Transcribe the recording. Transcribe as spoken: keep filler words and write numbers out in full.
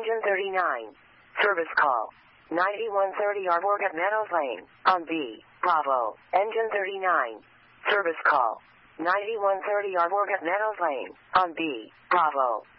Engine thirty-nine. Service call. ninety-one thirty Arborg at Meadows Lane, on B, Bravo. Engine thirty-nine. Service call. ninety-one thirty Arborg at Meadows Lane, on B, Bravo.